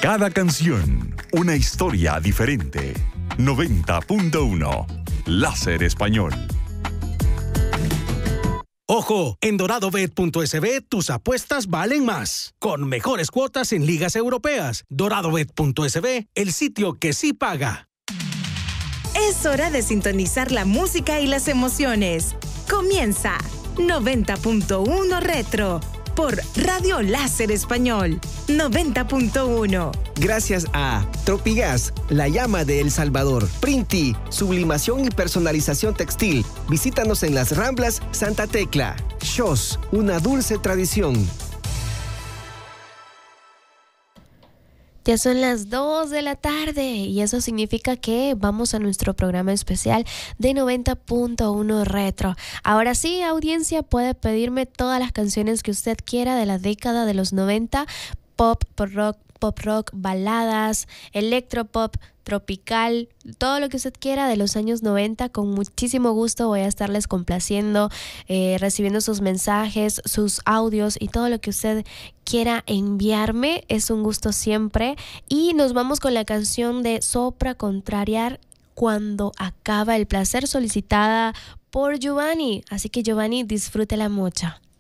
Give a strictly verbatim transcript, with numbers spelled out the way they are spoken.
Cada canción, una historia diferente. noventa punto uno. Láser Español. ¡Ojo! En doradobet punto es be tus apuestas valen más. Con mejores cuotas en ligas europeas. doradobet punto es be, el sitio que sí paga. Es hora de sintonizar la música y las emociones. Comienza noventa punto uno Retro por Radio Láser Español. noventa punto uno. Gracias a Tropigas, la llama de El Salvador. Printi, sublimación y personalización textil. Visítanos en las Ramblas Santa Tecla. Shos, una dulce tradición. Ya son las dos de la tarde y eso significa que vamos a nuestro programa especial de noventa punto uno Retro. Ahora sí, audiencia, puede pedirme todas las canciones que usted quiera de la década de los noventa, pop, pop rock, pop rock, baladas, electropop, tropical, todo lo que usted quiera de los años noventa. Con muchísimo gusto voy a estarles complaciendo, eh, recibiendo sus mensajes, sus audios y todo lo que usted quiera enviarme. Es un gusto siempre. Y nos vamos con la canción de Sopra Contrariar, Cuando acaba el placer, solicitada por Giovanni. Así que Giovanni, disfrútela mucho.